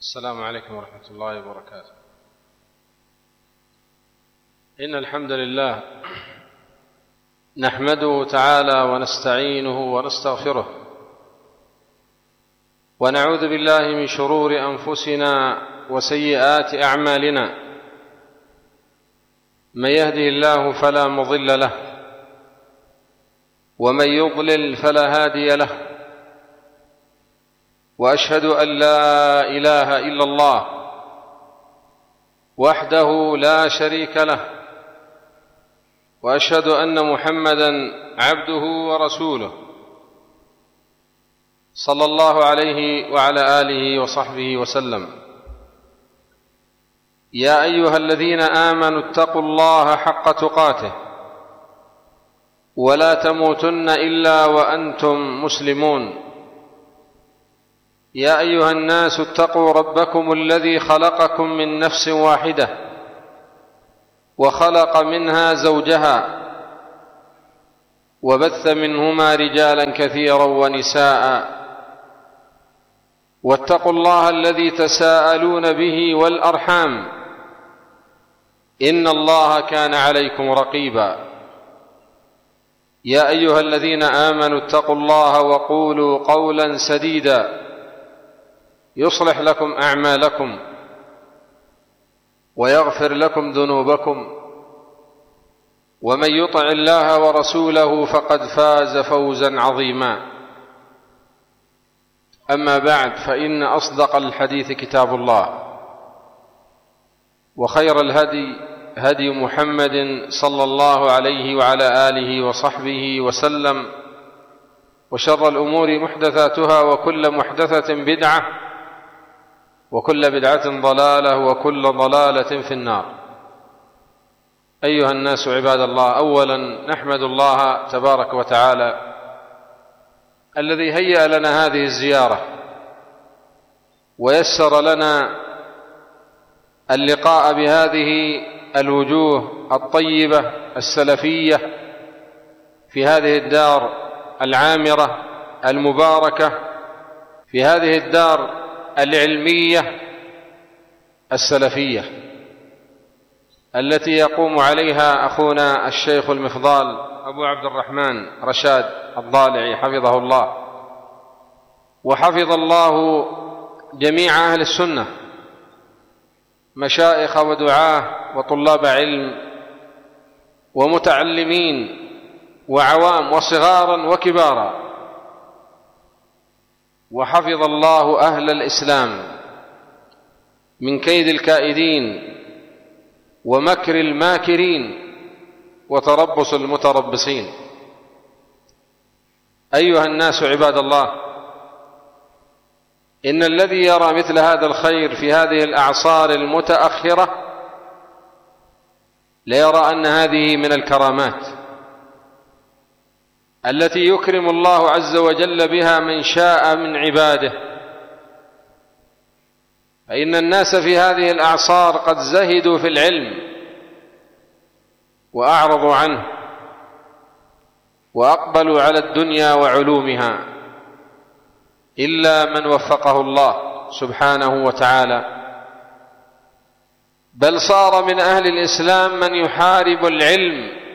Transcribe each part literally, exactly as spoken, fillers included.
السلام عليكم ورحمة الله وبركاته. إن الحمد لله نحمده تعالى ونستعينه ونستغفره، ونعوذ بالله من شرور أنفسنا وسيئات أعمالنا. من يهده الله فلا مضل له، ومن يضلل فلا هادي له، وأشهد أن لا إله إلا الله وحده لا شريك له، وأشهد أن محمدًا عبده ورسوله صلى الله عليه وعلى آله وصحبه وسلم. يا أيها الذين آمنوا اتقوا الله حق تقاته ولا تموتن إلا وأنتم مسلمون. يا أيها الناس اتقوا ربكم الذي خلقكم من نفس واحدة وخلق منها زوجها وبث منهما رجالا كثيرا ونساء، واتقوا الله الذي تساءلون به والأرحام، إن الله كان عليكم رقيبا. يا أيها الذين آمنوا اتقوا الله وقولوا قولا سديدا يصلح لكم أعمالكم ويغفر لكم ذنوبكم، ومن يطع الله ورسوله فقد فاز فوزا عظيما. أما بعد، فإن أصدق الحديث كتاب الله، وخير الهدي هدي محمد صلى الله عليه وعلى آله وصحبه وسلم، وشر الأمور محدثاتها، وكل محدثة بدعة، وكل بدعة ضلالة، وكل ضلالة في النار. أيها الناس عباد الله، أولا نحمد الله تبارك وتعالى الذي هيأ لنا هذه الزيارة ويسر لنا اللقاء بهذه الوجوه الطيبة السلفية في هذه الدار العامرة المباركة، في هذه الدار العلمية السلفية التي يقوم عليها أخونا الشيخ المفضال أبو عبد الرحمن رشاد الضالعي حفظه الله، وحفظ الله جميع أهل السنة، مشايخ ودعاة وطلاب علم ومتعلمين وعوام وصغارا وكبارا، وحفظ الله أهل الإسلام من كيد الكائدين ومكر الماكرين وتربص المتربصين. أيها الناس عباد الله، إن الذي يرى مثل هذا الخير في هذه الأعصار المتأخرة ليرى أن هذه من الكرامات التي يكرم الله عز وجل بها من شاء من عباده، فإن الناس في هذه الأعصار قد زهدوا في العلم وأعرضوا عنه وأقبلوا على الدنيا وعلومها، إلا من وفقه الله سبحانه وتعالى. بل صار من أهل الإسلام من يحارب العلم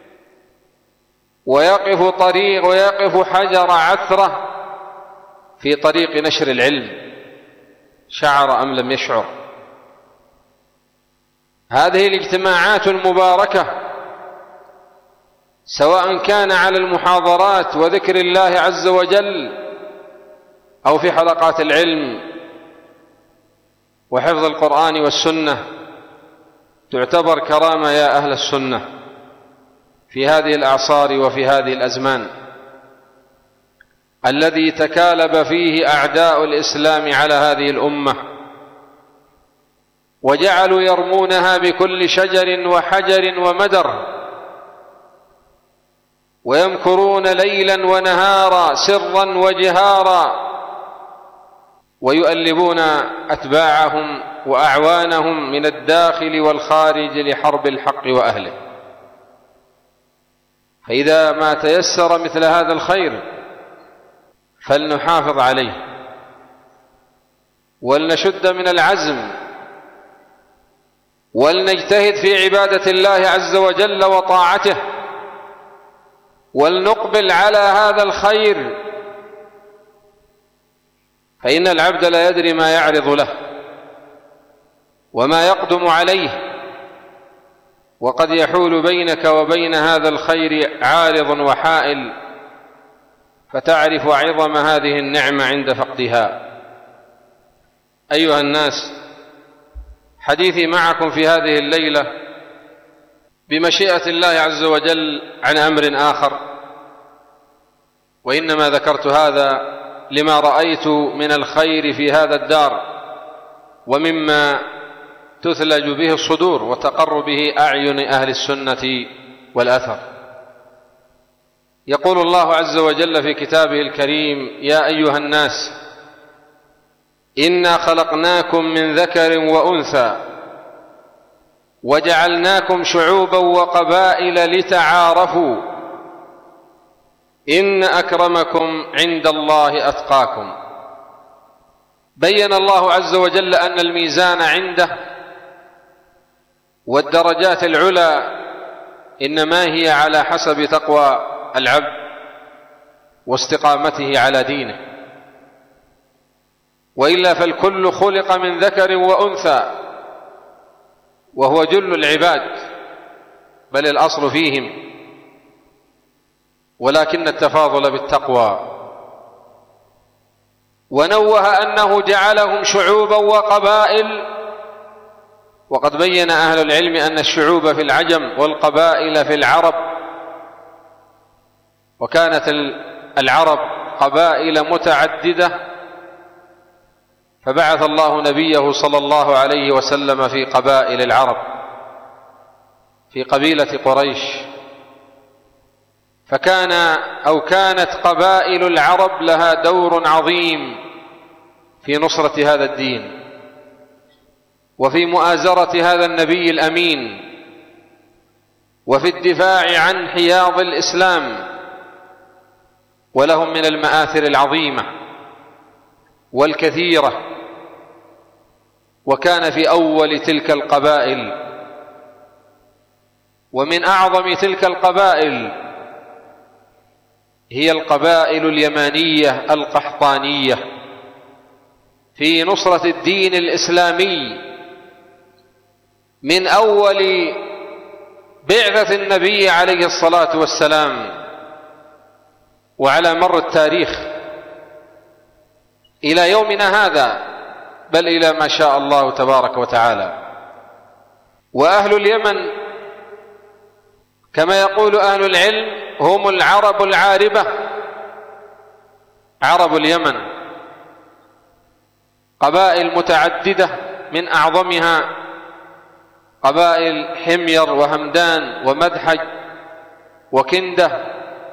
ويقف طريق ويقف حجر عثرة في طريق نشر العلم، شعر أم لم يشعر. هذه الاجتماعات المباركة سواء كان على المحاضرات وذكر الله عز وجل، أو في حلقات العلم وحفظ القرآن والسنة، تعتبر كرامة يا أهل السنة في هذه الأعصار وفي هذه الأزمان الذي تكالب فيه أعداء الإسلام على هذه الأمة، وجعلوا يرمونها بكل شجر وحجر ومدر، ويمكرون ليلا ونهارا سرا وجهارا، ويؤلبون أتباعهم وأعوانهم من الداخل والخارج لحرب الحق وأهله. فإذا ما تيسر مثل هذا الخير فلنحافظ عليه، ولنشد من العزم، ولنجتهد في عبادة الله عز وجل وطاعته، ولنقبل على هذا الخير، فإن العبد لا يدري ما يعرض له وما يقدم عليه، وقد يحول بينك وبين هذا الخير عارض وحائل، فتعرف عظم هذه النعمة عند فقدها. أيها الناس، حديثي معكم في هذه الليلة بمشيئة الله عز وجل عن أمر آخر، وإنما ذكرت هذا لما رأيت من الخير في هذا الدار ومما تثلج به الصدور وتقر به أعين أهل السنة والأثر. يقول الله عز وجل في كتابه الكريم: يا أيها الناس إنا خلقناكم من ذكر وأنثى وجعلناكم شعوبا وقبائل لتعارفوا إن أكرمكم عند الله أتقاكم. بين الله عز وجل أن الميزان عنده والدرجات العلى إنما هي على حسب تقوى العبد واستقامته على دينه، وإلا فالكل خلق من ذكر وأنثى، وهو جل العباد بل الأصل فيهم، ولكن التفاضل بالتقوى. ونوه أنه جعلهم شعوبا وقبائل، وقد بين أهل العلم أن الشعوب في العجم والقبائل في العرب، وكانت العرب قبائل متعددة، فبعث الله نبيه صلى الله عليه وسلم في قبائل العرب، في قبيلة قريش، فكان أو كانت قبائل العرب لها دور عظيم في نصرة هذا الدين وفي مؤازرة هذا النبي الأمين وفي الدفاع عن حياض الإسلام، ولهم من المآثر العظيمة والكثيرة. وكان في أول تلك القبائل ومن أعظم تلك القبائل هي القبائل اليمانية القحطانية في نصرة الدين الإسلامي من أول بعثة النبي عليه الصلاة والسلام وعلى مر التاريخ إلى يومنا هذا، بل إلى ما شاء الله تبارك وتعالى. وأهل اليمن كما يقول أهل العلم هم العرب العاربة، عرب اليمن قبائل متعددة، من أعظمها قبائل حمير وهمدان ومدحج وكندة،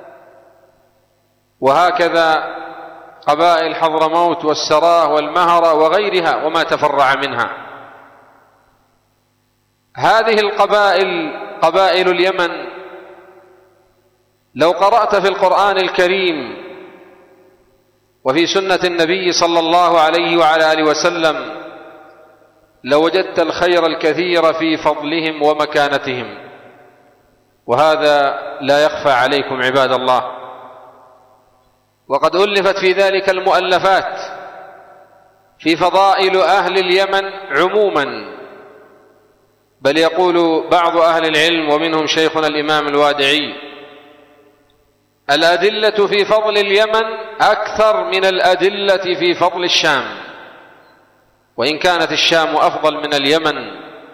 وهكذا قبائل حضرموت والسراه والمهرة وغيرها وما تفرع منها. هذه القبائل قبائل اليمن لو قرأت في القرآن الكريم وفي سنة النبي صلى الله عليه وعلى آله وسلم لوجدت الخير الكثير في فضلهم ومكانتهم، وهذا لا يخفى عليكم عباد الله. وقد ألفت في ذلك المؤلفات في فضائل أهل اليمن عموما، بل يقول بعض أهل العلم ومنهم شيخنا الإمام الوادعي: الأدلة في فضل اليمن أكثر من الأدلة في فضل الشام، وإن كانت الشام أفضل من اليمن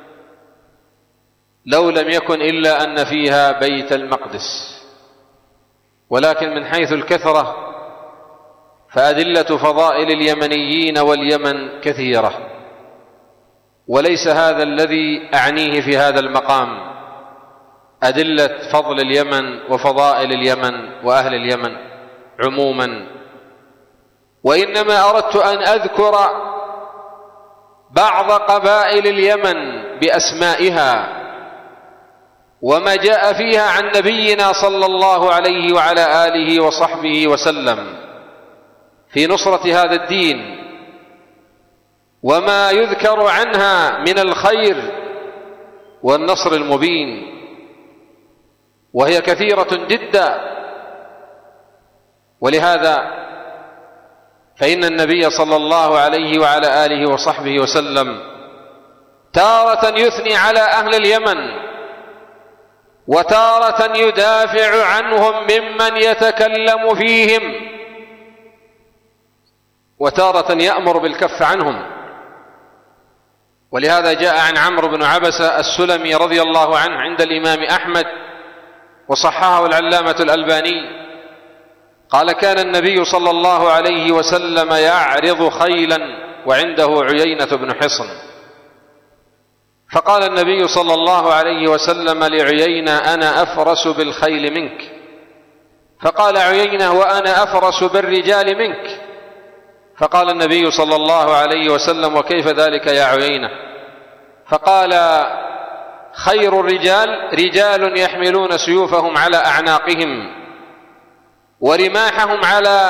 لو لم يكن إلا أن فيها بيت المقدس، ولكن من حيث الكثرة فأدلة فضائل اليمنيين واليمن كثيرة، وليس هذا الذي أعنيه في هذا المقام، أدلة فضل اليمن وفضائل اليمن وأهل اليمن عموما، وإنما أردت أن أذكر بعض قبائل اليمن بأسمائها وما جاء فيها عن نبينا صلى الله عليه وعلى آله وصحبه وسلم في نصرة هذا الدين. وما يذكر عنها من الخير والنصر المبين، وهي كثيرة جدا. ولهذا فإن النبي صلى الله عليه وعلى آله وصحبه وسلم تارة يثني على أهل اليمن، وتارة يدافع عنهم ممن يتكلم فيهم، وتارة يأمر بالكف عنهم. ولهذا جاء عن عمرو بن عبسة السلمي رضي الله عنه عند الإمام أحمد وصححه العلامة الألباني قال: كان النبي صلى الله عليه وسلم يعرض خيلا وعنده عيينة بن حصن، فقال النبي صلى الله عليه وسلم لعيينة: أنا أفرس بالخيل منك. فقال عيينة: وأنا أفرس بالرجال منك. فقال النبي صلى الله عليه وسلم: وكيف ذلك يا عيينة؟ فقال: خير الرجال رجال يحملون سيوفهم على أعناقهم ورماحهم على